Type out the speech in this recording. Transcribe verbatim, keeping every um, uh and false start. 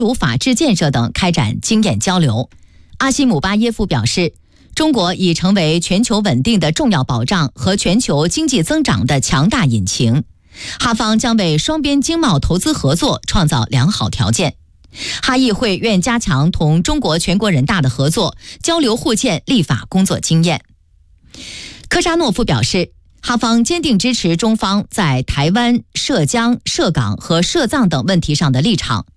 如法治建设等开展经验交流。阿西姆巴耶夫表示，中国已成为全球稳定的重要保障和全球经济增长的强大引擎，哈方将为双边经贸投资合作创造良好条件。哈议会愿加强同中国全国人大的合作，交流互鉴立法工作经验。科扎诺夫表示，哈方坚定支持中方在台湾、涉疆、涉港和涉藏等问题上的立场，